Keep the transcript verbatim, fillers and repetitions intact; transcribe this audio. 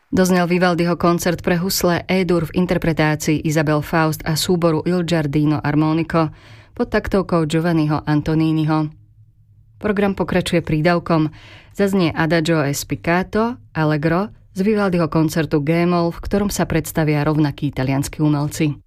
Doznel Vivaldiho koncert pre husle E-dur v interpretácii Isabel Faust a súboru Il Giardino Armonico pod taktovkou Giovanniho Antoniniho. Program pokračuje prídavkom. Zaznie Adagio e spiccato, Allegro z Vivaldiho koncertu G-moll, v ktorom sa predstavia rovnakí talianski umelci.